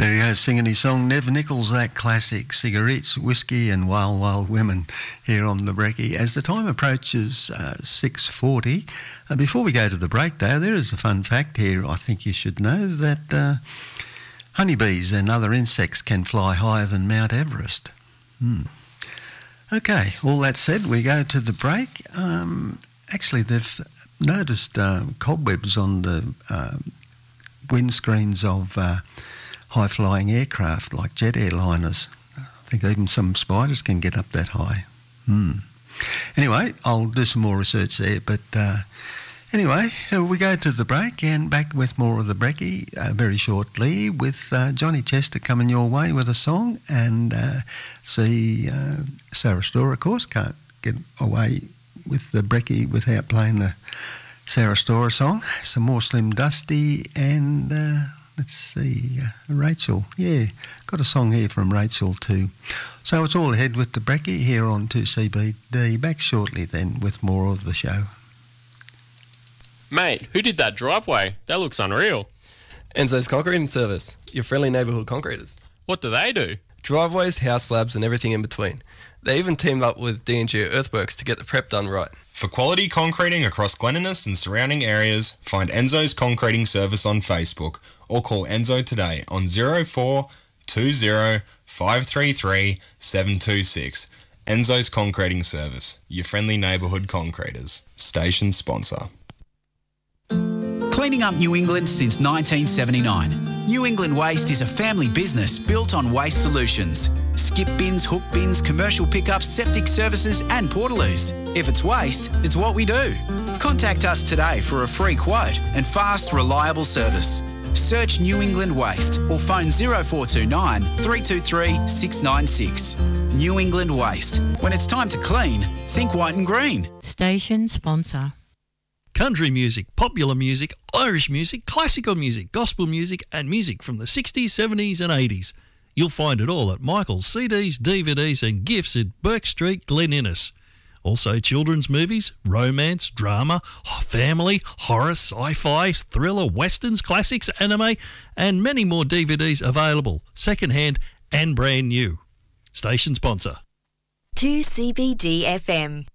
There he goes, singing his song, Nev Nichols, that classic, cigarettes, whiskey and wild, wild women here on the Brekkie. As the time approaches 6:40, before we go to the break though, there is a fun fact here I think you should know, that honeybees and other insects can fly higher than Mount Everest. Okay, all that said, we go to the break. Actually, they've noticed cobwebs on the windscreens of high-flying aircraft like jet airliners. I think even some spiders can get up that high. Anyway, I'll do some more research there. But anyway, we go to the break and back with more of the Brekkie very shortly with Johnny Chester coming your way with a song, and see Sarah Storr, of course, can't get away with the Brekkie without playing the Sarah Storr song. Some more Slim Dusty and let's see, Rachel. Yeah, got a song here from Rachel too. So it's all ahead with the Brekkie here on 2CBD. Back shortly then with more of the show. Mate, who did that driveway? That looks unreal. Enzo's Concreting Service, your friendly neighbourhood concreters. What do they do? Driveways, house slabs and everything in between. They even teamed up with D&G Earthworks to get the prep done right. For quality concreting across Glen Innes and surrounding areas, find Enzo's Concreting Service on Facebook or call Enzo today on 04 20 533 726. Enzo's Concreting Service, your friendly neighbourhood concreters. Station sponsor. Cleaning up New England since 1979. New England Waste is a family business built on waste solutions. Skip bins, hook bins, commercial pickups, septic services and portaloos. If it's waste, it's what we do. Contact us today for a free quote and fast, reliable service. Search New England Waste or phone 0429 323 696. New England Waste. When it's time to clean, think white and green. Station sponsor. Country music, popular music, Irish music, classical music, gospel music and music from the 60s, 70s and 80s. You'll find it all at Michael's CDs, DVDs and gifts at Burke Street, Glen Innes. Also children's movies, romance, drama, family, horror, sci-fi, thriller, westerns, classics, anime and many more DVDs available, second-hand and brand new. Station sponsor. 2CBD FM.